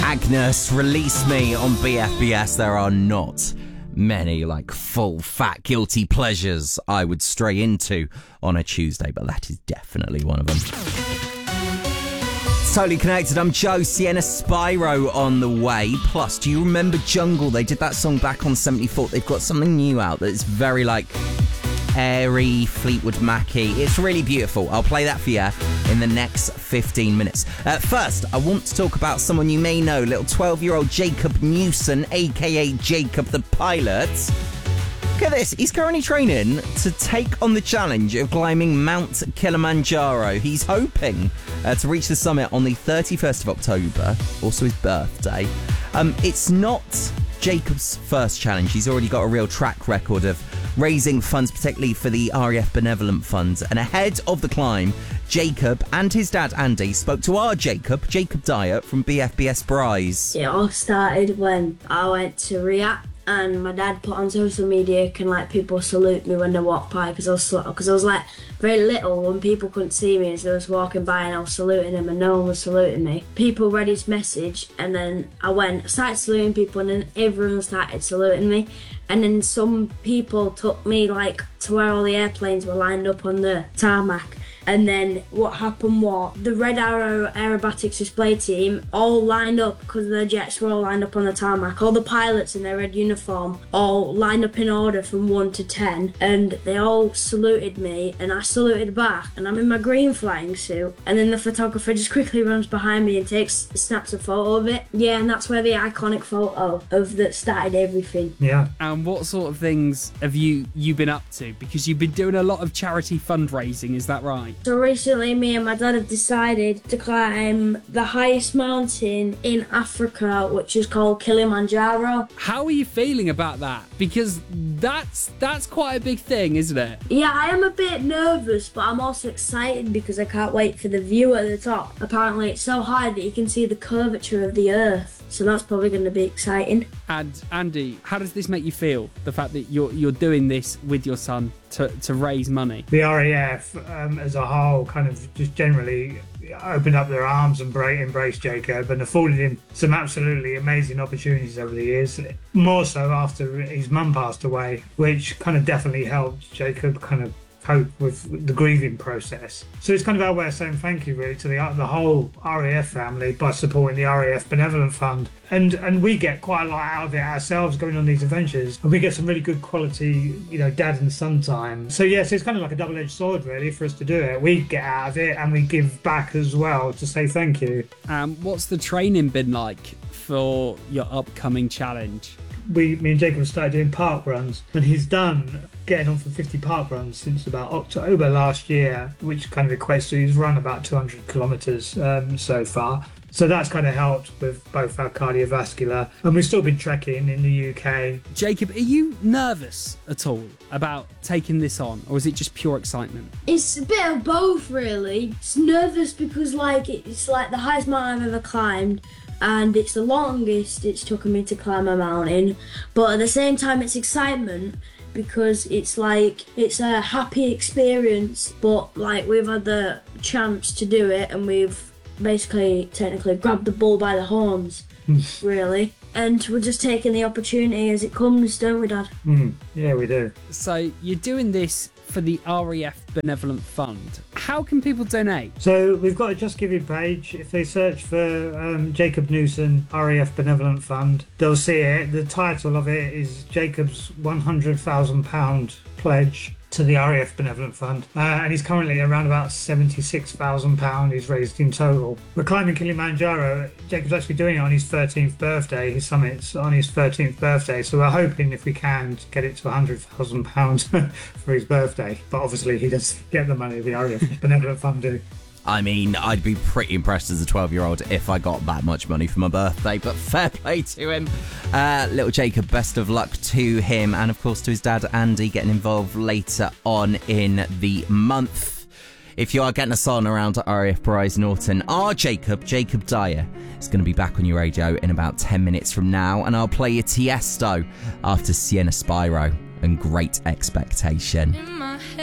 Agnes, Release Me on BFBS. There are not many full fat guilty pleasures I would stray into on a Tuesday, but that is definitely one of them. It's Totally Connected. I'm Joe. Sienna Spyro on the way. Plus, do you remember Jungle? They did that song back on 74. They've got something new out that's very airy, Fleetwood Mackie. It's really beautiful. I'll play that for you in the next 15 minutes. First, I want to talk about someone you may know, little 12-year-old Jacob Newson, a.k.a. Jacob the Pilot. Look at this. He's currently training to take on the challenge of climbing Mount Kilimanjaro. He's hoping to reach the summit on the 31st of October, also his birthday. It's not Jacob's first challenge. He's already got a real track record of raising funds, particularly for the RAF Benevolent Fund. And ahead of the climb, Jacob and his dad Andy spoke to our Jacob Dyer from BFBS Bryce. It all started when I went to Riyadh and my dad put on social media, can people salute me when they walk by, because I was very little when people couldn't see me, as they was walking by and I was saluting them and no one was saluting me. People read his message and then I started saluting people, and then everyone started saluting me. And then some people took me to where all the airplanes were lined up on the tarmac. And then what happened was the Red Arrow Aerobatics display team all lined up, because the jets were all lined up on the tarmac. All the pilots in their red uniform all lined up in order from 1 to 10, and they all saluted me and I saluted back, and I'm in my green flying suit, and then the photographer just quickly runs behind me and snaps a photo of it. Yeah, and that's where the iconic photo of that started everything. Yeah. And what sort of things have you been up to? Because you've been doing a lot of charity fundraising, is that right? So recently me and my dad have decided to climb the highest mountain in Africa, which is called Kilimanjaro. How are you feeling about that? Because that's quite a big thing, isn't it? Yeah, I am a bit nervous, but I'm also excited because I can't wait for the view at the top. Apparently it's so high that you can see the curvature of the earth, so that's probably going to be exciting. And Andy, how does this make you feel, the fact that you're doing this with your son to raise money? The RAF as a whole kind of just generally opened up their arms and embraced Jacob and afforded him some absolutely amazing opportunities over the years, more so after his mum passed away, which kind of definitely helped Jacob kind of cope with the grieving process. So it's kind of our way of saying thank you really to the whole RAF family by supporting the RAF Benevolent Fund. And we get quite a lot out of it ourselves going on these adventures, and we get some really good quality, dad and son time. So yes, it's kind of like a double-edged sword really for us to do it. We get out of it and we give back as well to say thank you. What's the training been like for your upcoming challenge? Me and Jacob started doing park runs, and he's done getting on for 50 park runs since about October last year, which kind of equates to he's run about 200 kilometres so far. So that's kind of helped with both our cardiovascular, and we've still been trekking in the UK. Jacob, are you nervous at all about taking this on, or is it just pure excitement? It's a bit of both really. It's nervous because it's the highest mountain I've ever climbed, and it's the longest it's taken me to climb a mountain, but at the same time it's excitement because it's a happy experience, but we've had the chance to do it and we've technically grabbed the bull by the horns really, and we're just taking the opportunity as it comes, don't we, Dad? Yeah, we do. So you're doing this for the RAF Benevolent Fund. How can people donate? So we've got a Just Giving page. If they search for Jacob Newson RAF Benevolent Fund, they'll see it. The title of it is Jacob's £100,000 pledge to the RAF Benevolent Fund, and he's currently around about £76,000 he's raised in total. We're climbing Kilimanjaro. Jacob's actually doing it on his 13th birthday. His summit's on his 13th birthday, so we're hoping if we can to get it to £100,000 for his birthday, but obviously he doesn't get the money the RAF Benevolent Fund do. I mean, I'd be pretty impressed as a 12-year-old if I got that much money for my birthday, but fair play to him. Little Jacob, best of luck to him, and of course to his dad Andy, getting involved later on in the month. If you are getting us on around RAF Bryce Norton, our Jacob Dyer, is going to be back on your radio in about 10 minutes from now, and I'll play you Tiesto after Sienna Spyro and Great Expectation.